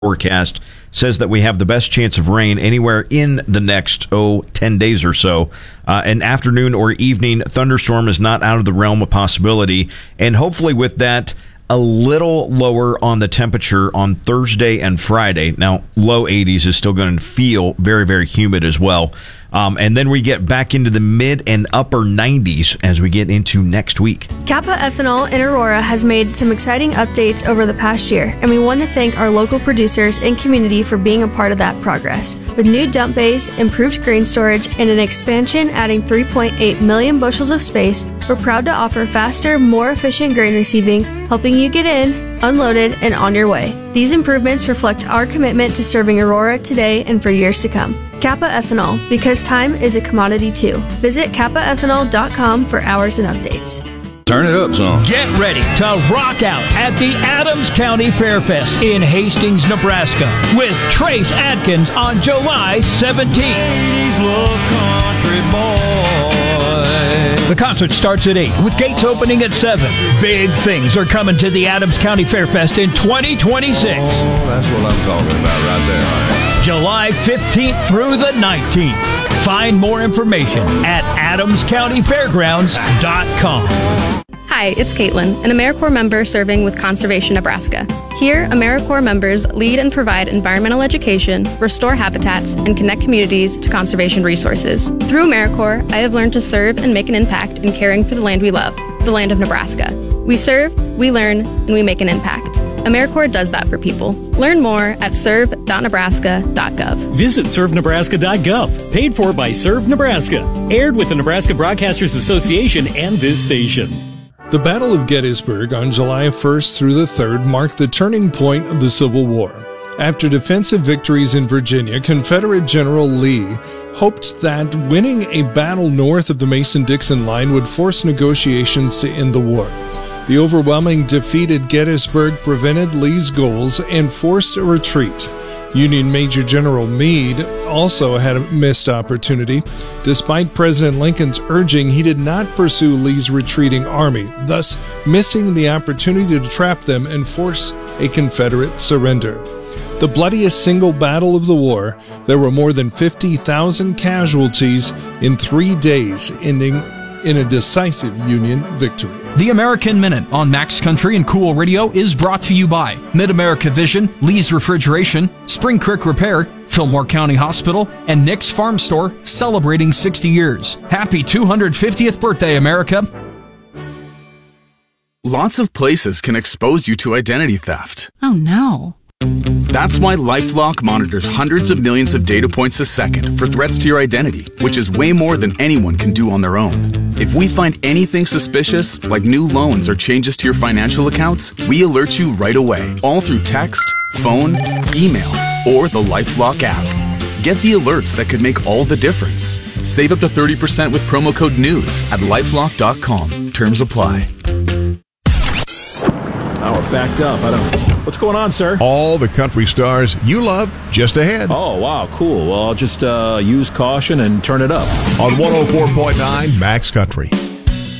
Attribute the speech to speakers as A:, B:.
A: forecast says that we have the best chance of rain anywhere in the next 10 days or so. An afternoon or evening thunderstorm is not out of the realm of possibility, and hopefully with that, a little lower on the temperature on Thursday and Friday. Now, low 80s is still going to feel very, very humid as well. And then we get back into the mid and upper 90s as we get into next week.
B: Kappa Ethanol in Aurora has made some exciting updates over the past year, and we want to thank our local producers and community for being a part of that progress. With new dump bays, improved grain storage, and an expansion adding 3.8 million bushels of space, we're proud to offer faster, more efficient grain receiving, helping you get in, unloaded, and on your way. These improvements reflect our commitment to serving Aurora today and for years to come. Kappa Ethanol, because time is a commodity too. Visit kappaethanol.com for hours and updates.
C: Turn it up, son.
D: Get ready to rock out at the Adams County Fairfest in Hastings, Nebraska with Trace Adkins on July 17th.
C: Ladies love country boy.
D: The concert starts at 8 with gates opening at 7. Big things are coming to the Adams County Fairfest in 2026.
C: Oh, that's what I'm talking about right there.
D: July 15th through the 19th. Find more information at adamscountyfairgrounds.com.
E: Hi, it's Caitlin, an AmeriCorps member serving with Conservation Nebraska. Here, AmeriCorps members lead and provide environmental education, restore habitats, and connect communities to conservation resources. Through AmeriCorps, I have learned to serve and make an impact in caring for the land we love, the land of Nebraska. We serve, we learn, and we make an impact. AmeriCorps does that for people. Learn more at serve.nebraska.gov.
F: Visit servenebraska.gov. Paid for by Serve Nebraska. Aired with the Nebraska Broadcasters Association and this station.
G: The Battle of Gettysburg on July 1st through the 3rd marked the turning point of the Civil War. After defensive victories in Virginia, Confederate General Lee hoped that winning a battle north of the Mason-Dixon line would force negotiations to end the war. The overwhelming defeat at Gettysburg prevented Lee's goals and forced a retreat. Union Major General Meade also had a missed opportunity. Despite President Lincoln's urging, he did not pursue Lee's retreating army, thus missing the opportunity to trap them and force a Confederate surrender. The bloodiest single battle of the war, there were more than 50,000 casualties in 3 days, ending in a decisive Union victory.
H: The American Minute on Max Country and Cool Radio is brought to you by Mid-America Vision, Lee's Refrigeration, Spring Creek Repair, Fillmore County Hospital, and Nick's Farm Store, celebrating 60 years. Happy 250th birthday, America.
I: Lots of places can expose you to identity theft.
J: Oh, no.
I: That's why LifeLock monitors hundreds of millions of data points a second for threats to your identity, which is way more than anyone can do on their own. If we find anything suspicious, like new loans or changes to your financial accounts, we alert you right away, all through text, phone, email, or the LifeLock app. Get the alerts that could make all the difference. Save up to 30% with promo code NEWS at LifeLock.com. Terms apply.
F: Now we're backed up. What's going on, sir?
K: All the country stars you love just ahead.
F: Oh, wow, cool. Well, I'll just use caution and turn it up.
K: On 104.9 Max Country.